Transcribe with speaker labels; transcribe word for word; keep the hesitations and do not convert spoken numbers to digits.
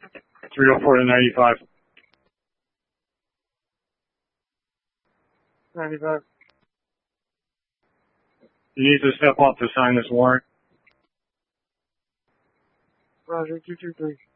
Speaker 1: three oh four to ninety-five.
Speaker 2: ninety-five.
Speaker 1: You need to step up to sign this warrant.
Speaker 2: Roger, two two three.